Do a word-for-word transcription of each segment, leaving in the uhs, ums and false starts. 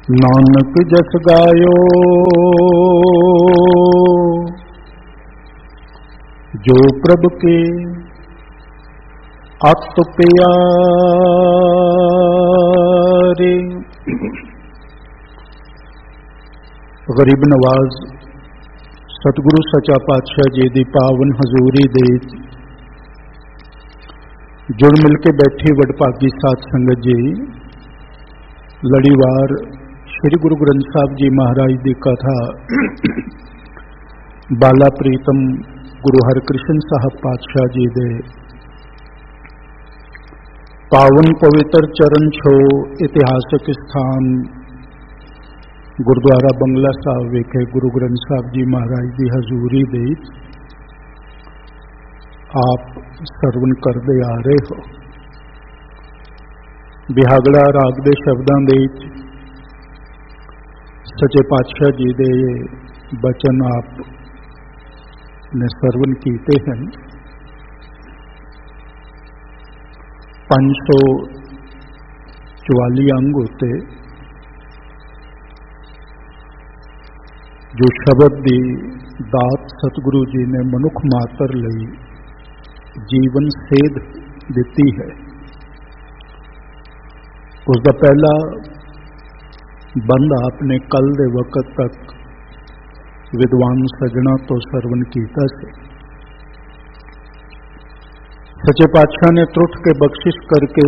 नानक जस गायो जो प्रभ के अत प्यारे। गरीब नवाज सतगुरु सचा पातशाह जी दी पावन हजूरी दे जुड़ मिल के बैठी वडभागी साध संगत जी, लड़ीवार श्री गुरु ग्रंथ साहब जी महाराज की कथा बाला प्रीतम गुरु हरकृष्ण साहब पातशाह जी दे पावन पवित्र चरण छो इतिहासक स्थान गुरुद्वारा बंगला साहब विखे गुरु ग्रंथ साहब जी महाराज की हजूरी दे आप सरवण करते आ रहे हो। बिहागड़ा राग दे शब्दों दे सचे पातशाह जी दे बचन आप ने सरवण कीते हैं। पांच सौ चौवाली अंग होते जो शब्द दी दात सतगुरु जी ने मनुख मात्र लई जीवन सेध दिती है। उसका पहला बंद आपने कल दे वक्त तक विद्वान सजना तो सरवण कीता से। सचे पातशाह ने त्रुट के बख्शिश करके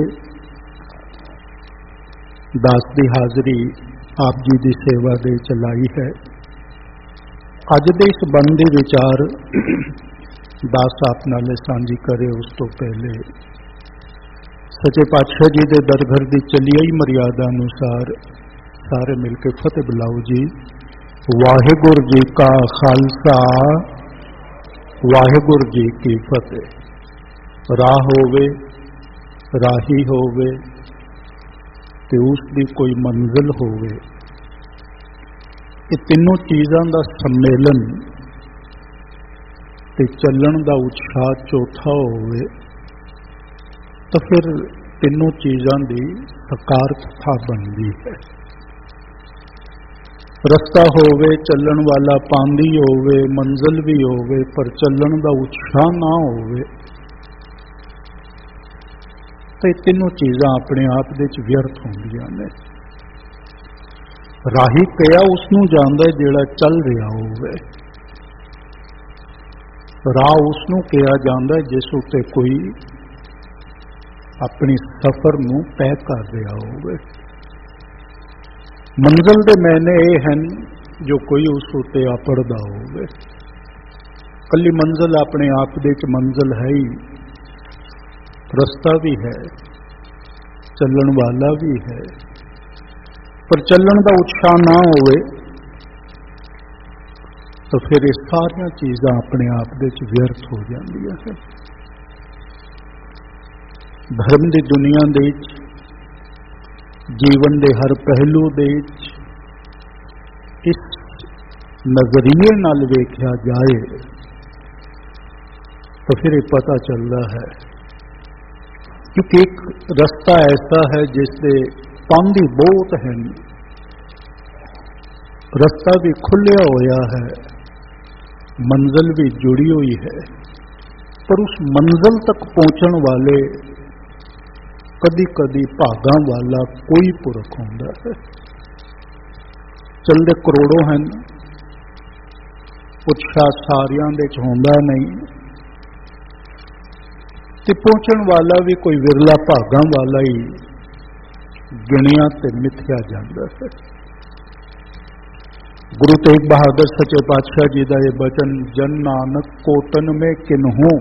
दास की हाजरी आप जी की सेवा दे चलाई है। अज दे इस बंद के विचार दास आप नाले सांझी करे उस तो पहले सचे पातशाह जी के दरघर की चली आई मर्यादा अनुसार सारे मिलकर फतेह बुलाओ जी। वाहिगुरु जी का खालसा वाहिगुरु जी की फतेह। राह होवे राही होवे ते उसकी कोई मंजिल होवे, ये तीनों चीज़ों का सम्मेलन ते चलन का उत्साह चौथा होवे तो फिर तीनों चीज़ों की सकारकता बनती है। रस्ता होवे चलन वाला पांदी होवे मंजिल भी होवे पर चलन का उत्साह ना होवे तो ये तीनों चीज़ां अपने आप दे च व्यर्थ होंदियां ने। राही कया उसनूं जांदा जिहड़ा चल रहा होवे, राह उसनूं कहा जांदा जिस उत्ते कोई अपनी सफर नूं तय कर रहा होवे। मंजिल दे मैने ये हैं जो कोई उस उत्ते आपड़दा होवे। कली मंजिल अपने आप दे च मंजिल है ही, रस्ता भी है चलन वाला भी है, पर चलन का उत्साह ना होवे तो फिर ये सारियां चीज़ां अपने आप दे च व्यर्थ हो जांदियां हैं। धर्म की दुनिया दे जीवन के हर पहलू दे इस नजरिए नाल वेख्या जाए तो फिर ये पता चलता है कि एक रास्ता ऐसा है जिसके पांदी बहुत हैं, रास्ता भी खुलिया होया है, मंजिल भी जुड़ी हुई है, पर उस मंजिल तक पहुंचने वाले कदी कदी भागां वाला कोई पुरख होंदा है। चलते करोड़ों हैं, उत्साह सारियां दे च होंदा नहीं ते पहुंचण वाला भी कोई विरला भागां वाला ही गिणिया ते मिथ्या जांदा है। गुरु तेग बहादुर सचे पातशाह जी का यह वचन, जन नानक कोटन में किन्हूं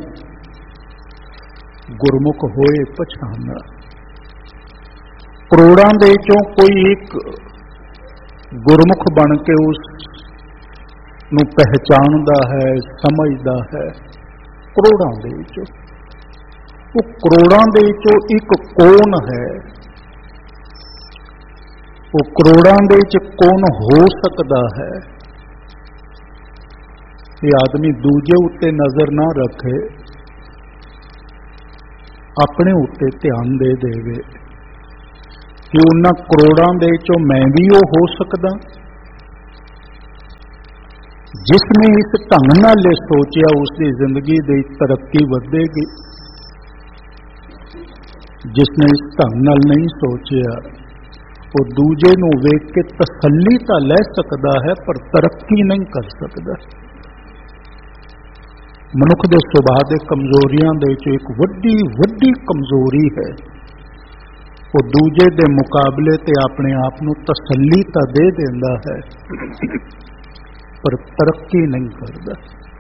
गुरमुख होए पछाना। करोड़ों दे चों कोई एक गुरमुख बन के उस नूं पहचानदा है समझदा है। करोड़ों दे चों वो करोड़ों दे चों एक कौन है, वो करोड़ों दे च कौन हो सकता है। ये आदमी दूजे उत्ते नजर ना रखे, अपने उत्ते ध्यान दे देवे कि उन्हां करोड़ां दे चों मैं भी वो हो सकदा। जिसने इस ढंग नाल सोचिया उसकी जिंदगी दी तरक्की वधेगी। जिसने इस ढंग नाल नहीं सोचिया वो दूजे नूं वेख के तसल्ली तां लै सकदा है पर तरक्की नहीं कर सकदा। मनुख दे सुभाਅ दे कमजोरियां दे चों एक वड्डी वड्डी कमजोरी है, वो दूजे दे मुकाबले ते अपने आप नूं तसल्ली तां दे देंदा है पर तरक्की नहीं करदा।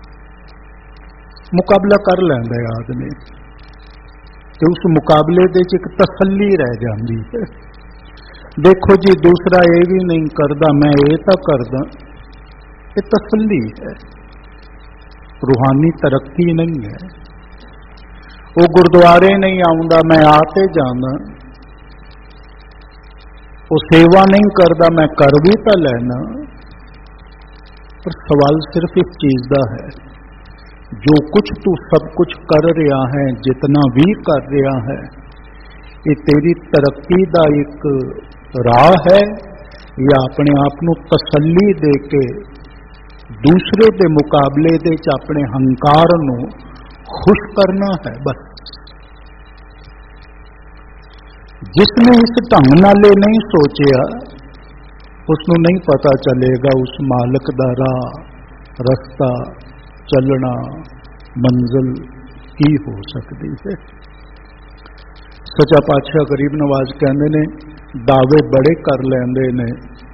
मुकाबला कर लैंदा है आदमी ते उस मुकाबले दे च एक तसल्ली रह जांदी है। देखो जी दूसरा ये भी नहीं करदा मैं ये तां करदा, ये तसल्ली है, रूहानी तरक्की नहीं है। वो गुरुद्वारे नहीं आउंदा मैं आते जाना, वो सेवा नहीं करदा मैं कर भी तां लैना। पर सवाल सिर्फ एक चीज का है, जो कुछ तू सब कुछ कर रहा है, जितना भी कर रहा है, ये तेरी तरक्की का एक राह है या अपने आप नूं तसल्ली दे के दूसरे के मुकाबले दे च अपने हंकार नूं खुश करना है। बस जिसने इस ढंग नाले नहीं सोचिया उसनूं नहीं पता चलेगा उस मालिक दा राह, रस्ता, चलना, मंजिल की हो सकती है। सच्चा पातशाह गरीब नवाज कहते ने दावे बड़े कर लेंदे ने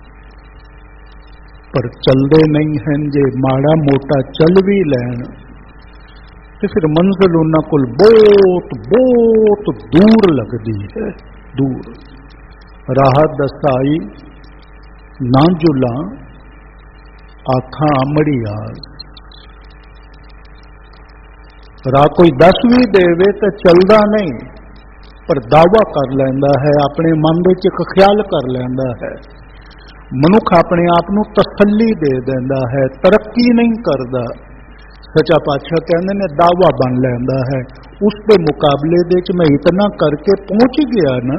पर चलते नहीं हैं। जे माड़ा मोटा चल भी लैन तो फिर मंजिल उन्हां कोल बहुत बहुत दूर लगती है। दूर राह दसाई ना जुला आखा अमड़ी आस। राह कोई दस भी देवे तो चलदा नहीं पर दावा कर लैंदा है, अपने मन दे च एक ख्याल कर लैंदा है। मनुख अपने आप नूं तसल्ली दे देंदा है, तरक्की नहीं करदा। सच्चा पातशाह कहंदे ने दावा बन लैंदा है, उसके मुकाबले दे च मैं इतना करके पहुंच गया ना।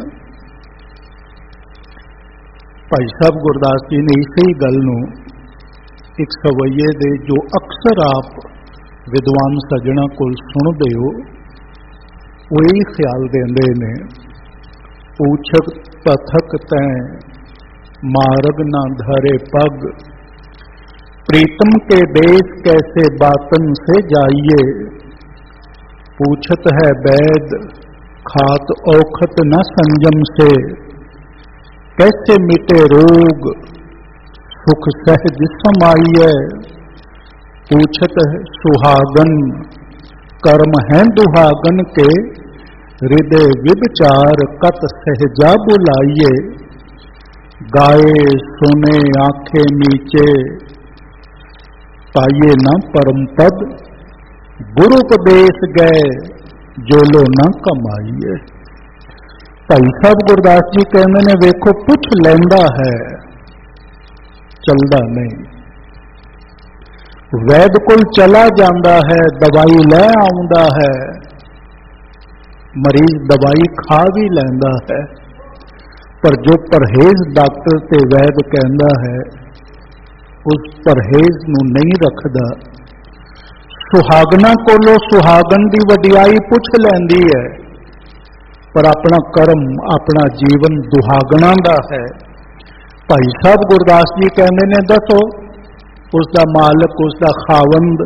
भाई साहब गुरदास जी ने इसी गल नूं एक सवैये दे जो अक्सर आप विद्वान सज्जणा कोल सुणदे हो वो यही ख्याल देंदे ने, पूछक तथक तैं मार्ग ना धरे पग, प्रीतम के देश कैसे बातन से जाइए। पूछत है वैद खात औखत न संयम से, कैसे मिटे रोग सुख सहज समाइए। पूछत है सुहागन कर्म है दुहागन के, हृदय विचार कत सहजा बुलाइए। गाए सुने आंखें नीचे पाइए न परम पद, गुरु उपदेश गए जो लो न कमाइए। भाई साहब गुरदास जी कहते ने वेखो पुछ लैंदा है चलदा नहीं, वैद कोल चला जांदा है दवाई लै आउंदा है, मरीज दवाई खा भी लैंदा है पर जो परहेज डॉक्टर ते वैद कहंदा है उस परहेज नूं नहीं रखदा। सुहागना कोलों सुहागन दी वडियाई पुछ लैंदी है पर अपना कर्म अपना जीवन दुहागना दा है। भाई साहब गुरदास जी कहंदे ने दसो उसका मालिक उसका खावंद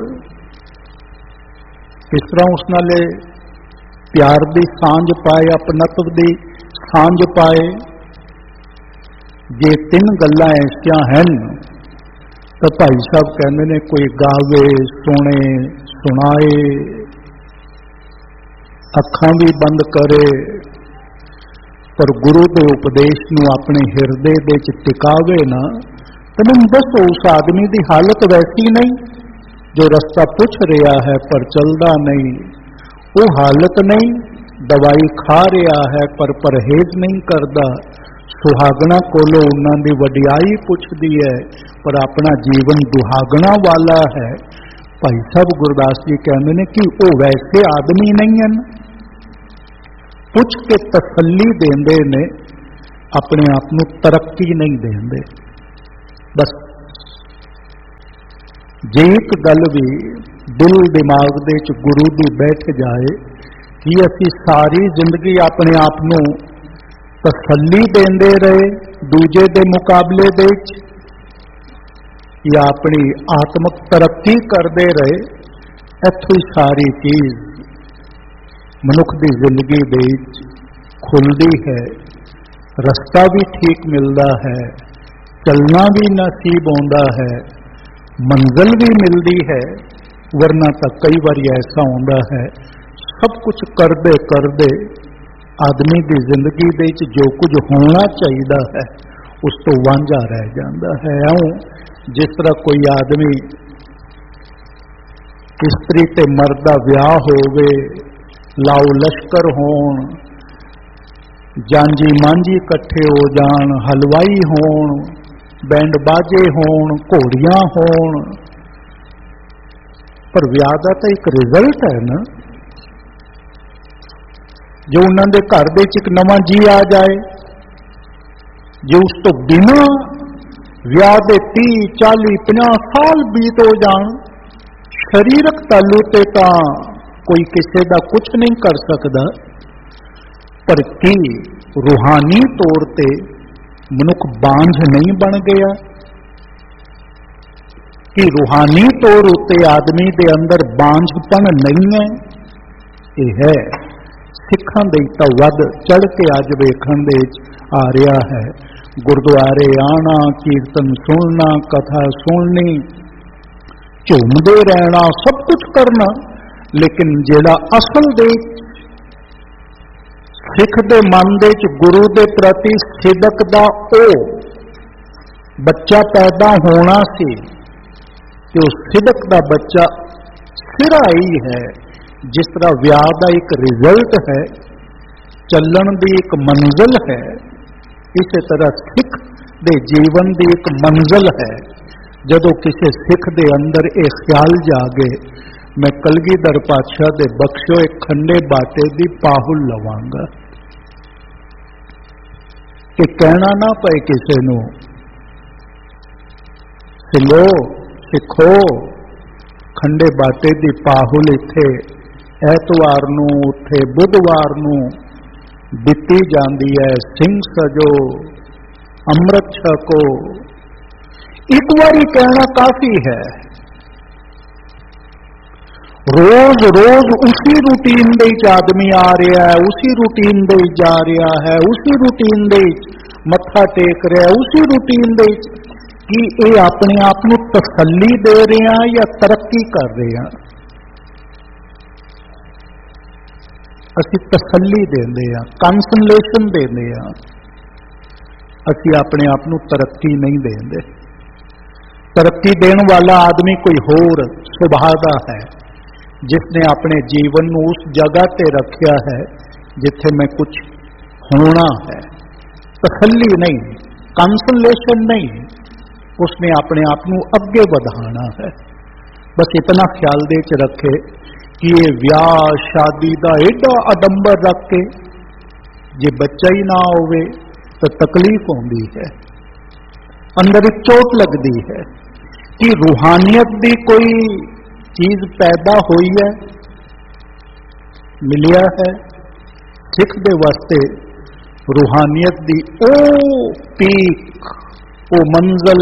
किस तरह उस नाले प्यार दी सांझ पाए, अपनत्व दी सांझ पाए। जे तीन गल्लां ऐसियां हैं तो भाई साहब कहते ने कोई गावे सुने सुनाए अखां भी बंद करे पर गुरु के उपदेश नूं अपने हिरदे दे च टिकावे ना। तो मैं दसो उस आदमी की हालत वैसी नहीं जो रास्ता पुछ रहा है पर चलदा नहीं, वो हालत नहीं दवाई खा रहा है पर परहेज नहीं करता। सुहागना कोलों उन्हां दी वडियाई पुछदी है पर अपना जीवन दुहागना वाला है। भाई साहब गुरदास जी कहते हैं कि वो वैसे आदमी नहीं हैं। पुछ के तसल्ली देंदे ने अपने आप को तरक्की नहीं देंदे। बस जे एक गल भी दिल दिमाग दे च गुरु दी बैठ जाए कि असी सारी जिंदगी अपने आप को तसल्ली देंदे रहे दूजे दे मुकाबले दे च, या अपनी आत्मक तरक्की करते रहे, इत्थों ही सारी चीज मनुख की जिंदगी दे खुलती है। रास्ता भी ठीक मिलता है, चलना भी नसीब होता है, मंजिल भी मिलती है। वरना तो कई बार ऐसा होता है सब कुछ करते करते आदमी की जिंदगी दे जो कुछ होना चाहिए है उस तो वांझा रह जाता है। आऊँ जिस तरह कोई आदमी स्त्री ते मर्द दा विआह होवे, लाओ लश्कर होण, जांजी मांझी इकट्ठे हो जान, हलवाई होण, बैंड बाजे होण, घोड़ियां होण, पर विआह दा तां एक रिजल्ट है ना। जो उन्होंने घर दे एक नवा जी आ जाए, जो उस तो बिना विआह के तीह चाली पचास साल बीत हो जान, शरीरक तालु ते तां कोई किसी का कुछ नहीं कर सकता, पर की रूहानी तौर ते मनुख बांझ नहीं बन गया कि रूहानी तौर उत्ते आदमी के अंदर बांझपन नहीं है। यह है सिखां दे तां वध चढ़ के अज वेखण दे आ रहा है। गुरुद्वारे आना, कीर्तन सुनना, कथा सुननी, झूमते रहना, सब कुछ करना, लेकिन जेड़ा असल दे सिख दे मन दे गुरु दे प्रति सिदक दा ओ बच्चा पैदा होना सी, तो सिदक दा बच्चा सिरा ही है। जिस तरह विआह का एक रिजल्ट है, चलन की एक मंजिल है, इस तरह सिख दे जीवन की एक मंजिल है। जदों किसी सिख दे अंदर एक ख्याल जागे, मैं कलगीधर पातशाह दे बख्शो एक खंडे बाटे दी पाहुल लवांगा, कि कहना ना पए किसी नूं सिलो सिखो खंडे बाटे दी पाहुल इत्थे ऐतवार नूं उत्थे बुधवार नूं दिती जाती है। सिंह सजो अमृत छको, एक बार कहना काफी है। रोज रोज उसी रूटीन दे आदमी आ रहा है, उसी रूटीन दे जा रहा है, उसी रूटीन दे मत्था टेक रहा है, उसी रूटीन दे कि ये अपने आप को तसल्ली दे रहे हैं या तरक्की कर रहे हैं। असी तसल्ली देंदे आ, कंसोलेशन देंदे आ, असी अपने आप को तरक्की नहीं देंदे। तरक्की देने वाला आदमी कोई होर सुभाव दा है, जिसने अपने जीवन को उस जगह ते रखा है जिथे मैं कुछ होना है। तसल्ली नहीं, कंसोलेशन नहीं, उसने अपने आप को अगे बढ़ाना है। बस इतना ख्याल दे च रखे कि ये विआह शादी का एडा आडंबर रख के जे बच्चा ही ना होवे तो तकलीफ होती है, अंदर एक चोट लगती है कि रूहानियत की कोई चीज पैदा हुई है, मिलिया है। सिख दे वास्ते रूहानियत की ओ पीक, ओ मंजिल,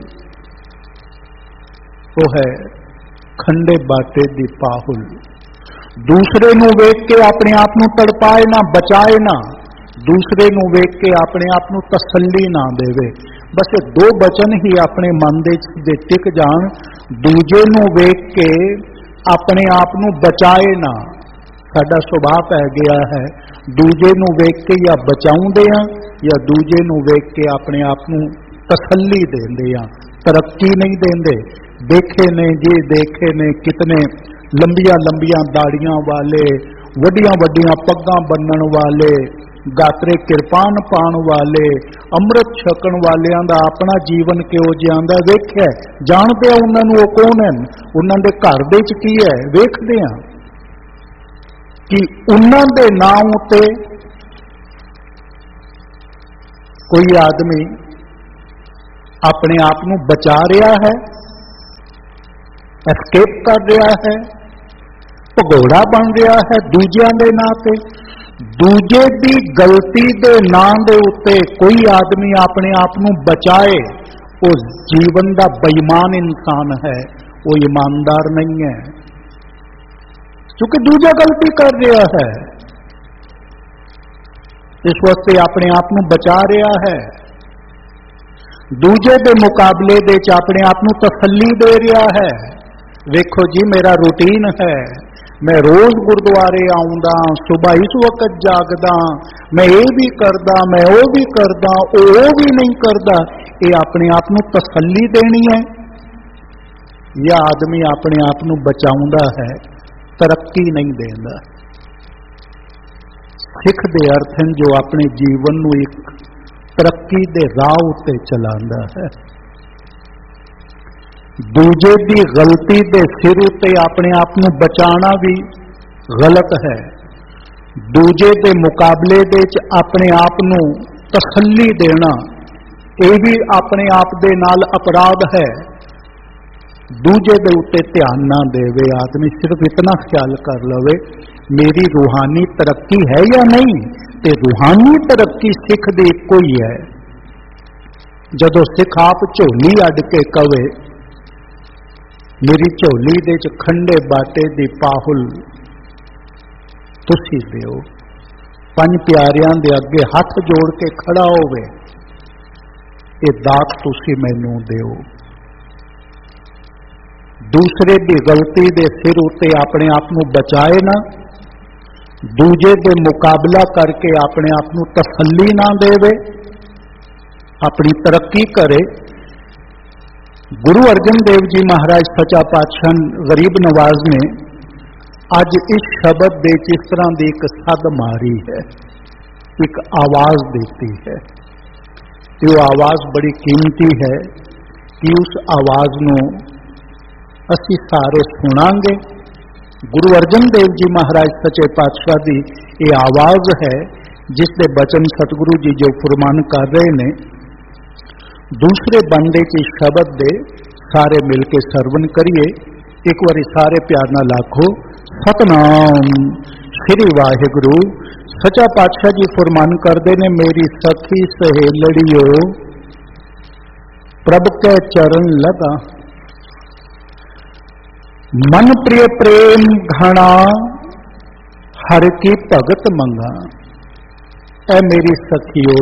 वो है खंडे बाटे दी पाहुल। दूसरे नू वेख के अपने आप को तड़पाए ना, बचाए ना, दूसरे नू वेख के अपने आप को तसल्ली ना देवे। बस ये दो बचन ही अपने मन दे टिक जान, दूजे नू वेख के अपने आप को बचाए ना। साडा सुभाव पै गया है दूजे नू वेख के या बचाउंदे आ या दूजे नू वेख के अपने आप को तसल्ली देंदे आ, तरक्की नहीं देंदे। देखे ने जी देखे ने कितने लंबिया लंबिया दाड़ियां वाले, वड्डियां वड्डियां पग्गां बन्नण वाले, गात्रे किरपान पाण वाले, अमृत छकण वालियां दा अपना जीवन किहो जिहा दा वेख्या, जानदे आ उन्हां नूं ओह कौन है, उन्हां दे घर दे च की है, वेखदे आ कि उन्हां दे नाम उत्ते कोई आदमी अपने आप को बचा रहा है, एस्केप कर रहा है, भगोड़ा बन रहा है दूजियां दे नां ते। दूजे की गलती के नां दे उत्ते कोई आदमी अपने आप को बचाए, वो जीवन का बेईमान इंसान है, वो ईमानदार नहीं है, क्योंकि दूजा गलती कर रहा है, इस वास्ते अपने आप को बचा रहा है। दूजे के मुकाबले दे च अपने आप को तसल्ली दे रहा है। वेखो जी मेरा रूटीन है, मैं रोज गुरुद्वारे आउंदा, सुबह इस वक्त जागदा, मैं ये भी करदा, मैं वो भी करदा, वो भी नहीं करदा, ये अपने आप को तसल्ली देनी है। या आदमी अपने आप को बचाउंदा है, तरक्की नहीं देंदा। सिख दे अर्थ हैं जो अपने जीवन को एक तरक्की दे राह उत्ते चलांदा है। दूजे की गलती दे सिर उत्ते अपने आप को बचाना भी गलत है। दूजे के मुकाबले दे च अपने आप को तसल्ली देना, ये भी अपने आप दे नाल अपराध है। दूजे दे उत्ते ध्यान ना देवे, आदमी सिर्फ इतना ख्याल कर लवे मेरी रूहानी तरक्की है या नहीं, ते रूहानी तरक्की सिख दी इको ही है। जदों सिख आप झोली अड के कवे मेरी झोली दे च खंडे बाटे दी पाहुल तुसी दिओ, पंज प्यारियां दे अगे हथ जोड़ के खड़ा होवे, ये दात तुसी मैनू दिओ। दूसरे की गलती दे सिर उत्ते अपने आप को बचाए ना, दूजे के मुकाबला करके अपने आप को तसल्ली ना देवे, अपनी तरक्की करे। गुरु अर्जन देव जी महाराज सच्चा पातशाह गरीब नवाज ने अज इस शब्द दे इस तरह की एक सद मारी है, एक आवाज देती है। ये आवाज बड़ी कीमती है कि उस आवाज को असी सारे सुनांगे। गुरु अर्जन देव जी महाराज सच्चे पातशाह की ये आवाज है जिसके बचन सतगुरु जी जो फरमान कर रहे ने। दूसरे बंदे की शब्द दे सारे मिलके सरवण करिए। एक बारी सारे प्यार नाल आखो सतनाम श्री वाहिगुरु। सच्चा पातशाह जी फरमान करते ने, मेरी सखी सहेलड़ियो प्रभ के चरण लगा, मन प्रिय प्रेम घना हर की भगत मंगा। ऐ मेरी सखियो,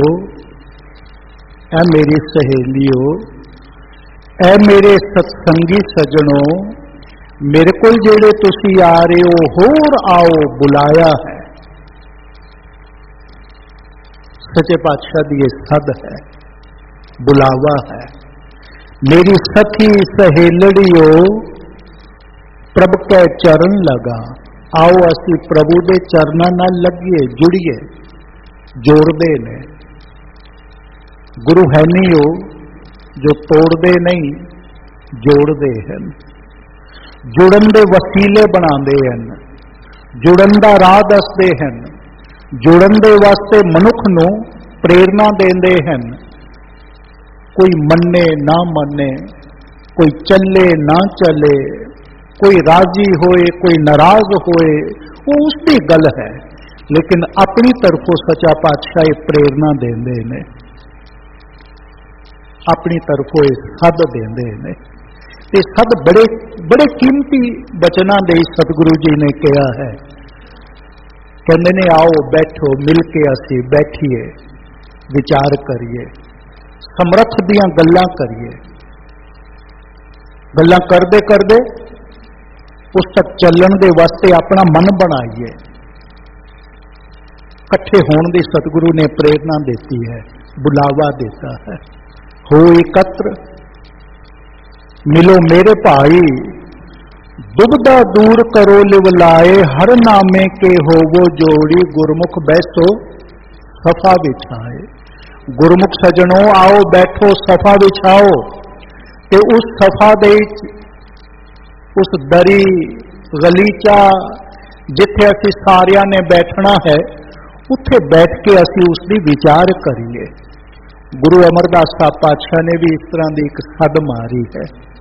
ऐ मेरी सहेलियो, ऐ मेरे सत्संगी सजनों, मेरे को जेड़े तुसी आ रहे हो होर आओ, बुलाया है। सच्चे पातशाह दी सद है, बुलावा है। मेरी सखी सहेलड़ियो प्रभ के चरण लगा, आओ असी प्रभु दे चरणों नाल लगिए, जुड़िए। जोड़ते ने गुरु है नहीं हो जो तोड़ते नहीं, जोड़ते हैं। जुड़न दे वसीले बनाते हैं, जुड़न का राह दसते हैं, जुड़न दे वास्ते मनुख नू प्रेरणा देंदे हैं। कोई मन्ने ना मन्ने, कोई चले ना चले, कोई राजी होए कोई नाराज होए, वो उसकी गल है, लेकिन अपनी तरफों सच्चा पातशाह प्रेरणा देंदे ने, अपनी तरफों सद देंदे ने। ये सद बड़े बड़े कीमती बचना दे सतगुरु जी ने कहा है। कहते ने आओ बैठो, मिल के असी बैठिए, विचार करिए, समर्थ दियां गल्लां करिए। गल्लां करदे करदे उस तक चलण दे वास्ते अपना मन बनाइए। इकट्ठे होने की सतगुरु ने प्रेरणा देती है, बुलावा देता है। हो एकत्र मिलो मेरे भाई, दुबदा दूर करो लिवलाए, हर नामे के हो वो जोड़ी, गुरमुख बैसो सफा बिछाए। गुरमुख सजनों आओ बैठो, सफा बिछाओ, ते उस सफा दे उस दरी गलीचा जिथे असी सारिया ने बैठना है, उत्थे बैठ के असी उसकी विचार करिए, ਗੁਰੂ ਅਮਰਦਾਸ ਸਾਹਿਬ ਪਾਤਸ਼ਾਹ ਨੇ ਵੀ ਇਸ ਤਰ੍ਹਾਂ ਦੀ ਇੱਕ ਸੱਦ ਮਾਰੀ ਹੈ।